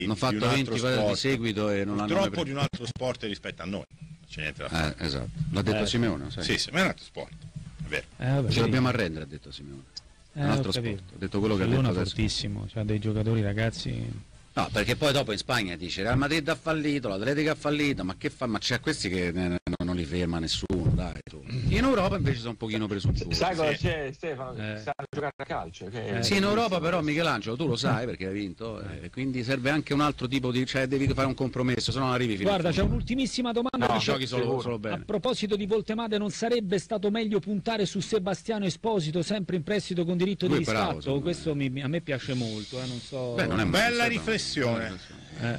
hanno fatto 20 partite di seguito e non hanno purtroppo di un altro sport rispetto a noi. Non c'è niente da fare. Esatto, l'ha detto Simeone, sai? Sì, ma è un altro sport, è vero. Ci dobbiamo arrendere, ha detto Simeone. È un altro sport, ha detto quello che ha detto adesso. Fortissimo, cioè dei giocatori ragazzi. No, perché poi dopo in Spagna dice Real Madrid ha fallito, l'Atletica ha fallito, ma che fa? Ma c'è questi che non li ferma nessuno, dai tu. In Europa invece sono un pochino presuntuosi. Sai cosa c'è, Stefano? Stanno a giocare a calcio. Sì, in Europa però Michelangelo tu lo sai perché hai vinto, quindi serve anche un altro tipo di, cioè devi fare un compromesso, se no non arrivi fino. Guarda, c'è un'ultimissima domanda. No, giochi solo bene. A proposito di Voltemade, non sarebbe stato meglio puntare su Sebastiano Esposito, sempre in prestito con diritto di riscatto? Questo a me piace molto, non so. Beh, non è bella riflessione.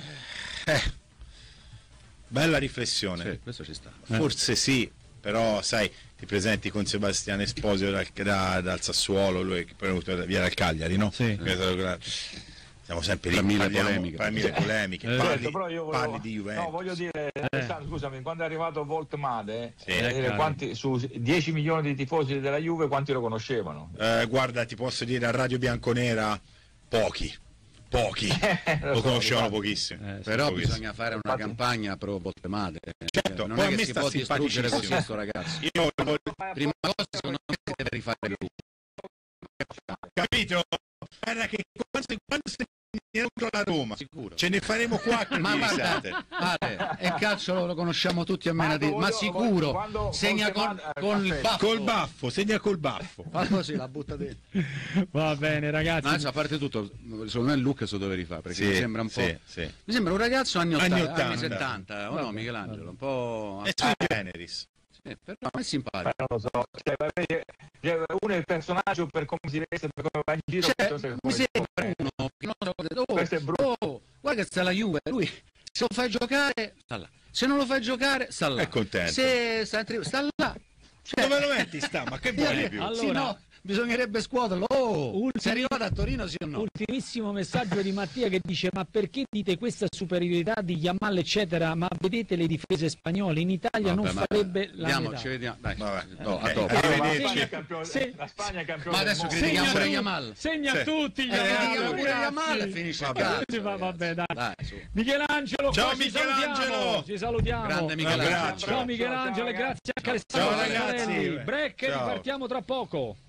Bella riflessione. Sì, questo ci sta. Forse sì, però sai, ti presenti con Sebastiano Esposito dal Sassuolo, lui che poi è venuto via dal Cagliari, no? Sì. Siamo sempre lì, tra mille polemiche. Parli di Juventus. No, voglio dire, scusami, quando è arrivato Voltemade, sì, su 10 milioni di tifosi della Juve, quanti lo conoscevano? Guarda, ti posso dire, a Radio Bianconera pochi, lo conoscevano pochissimo. Però bisogna fare una campagna pro Voltemade. Certo, non poi è a me che si sta può distruggere così simpaticissimo. questo ragazzo. Prima cosa secondo me si deve rifare lui. Capito? Guarda che quando se contro la Roma sicuro ce ne faremo 4. Ma guarda, e calcio lo conosciamo tutti a meno ma sicuro segna con il baffo. Col baffo, segna col baffo. Fa così, la butta dentro. Va bene ragazzi. Ma a parte tutto, secondo me il look se lo deve rifare perché mi sembra un po'. Mi sembra un ragazzo anni 80, anni 70, o no Michelangelo? Un po'. È sui generis. Però è simpatico. Non lo so, uno è il personaggio per come si veste, per come va in giro. Mi sembra uno che questo è brutto. Guarda che sta la Juve, lui se lo fai giocare sta là, se non lo fai giocare sta là, è contento, se sta là, cioè, dove lo metti sta? Ma che vuoi più? Allora, sì, no, bisognerebbe scuoterlo. Sei arrivato a Torino sì o no? Ultimissimo messaggio di Mattia che dice ma perché dite questa superiorità di Yamal eccetera, ma vedete le difese spagnole in Italia non farebbe la metà. Ci vediamo, dai. A dopo. La Spagna è campione. Ma adesso critichiamo pure Yamal. Segna tutti critichiamo pure Yamal e finisce il calcio. Vabbè, dai. Michelangelo, ciao Michelangelo. Ci salutiamo. Grande Michelangelo. Ciao Michelangelo e grazie anche a Alessandro. Ciao ragazzi. Break, ripartiamo tra poco.